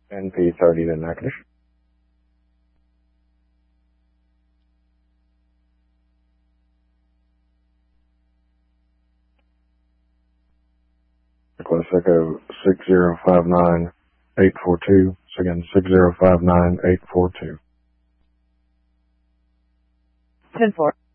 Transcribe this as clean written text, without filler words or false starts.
NP30 to negative. Request Echo 6059842. So again, 6059842. 10-4.